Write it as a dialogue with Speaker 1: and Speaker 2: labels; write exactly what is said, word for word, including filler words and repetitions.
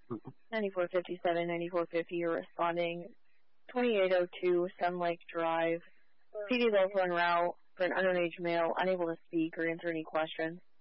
Speaker 1: ninety-four fifty-seven, ninety-four fifty, you're responding. twenty-eight oh two, Sun Lake Drive. P D is also en route for an unknown age male, unable to speak or answer any questions.